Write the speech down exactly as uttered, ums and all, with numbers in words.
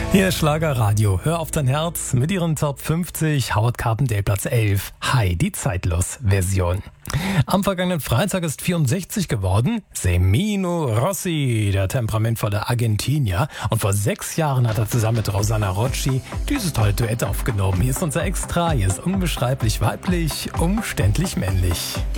Hier ist Schlagerradio. Hör auf dein Herz mit ihren Top fünfzig. Howard Carpendale Platz elf. Hi, die Zeitlos-Version. Am vergangenen Freitag ist vierundsechzig geworden Semino Rossi, der temperamentvolle Argentinier. Und vor sechs Jahren hat er zusammen mit Rosanna Rocci dieses tolle Duett aufgenommen. Hier ist unser Extra. Hier ist unbeschreiblich weiblich, umständlich männlich.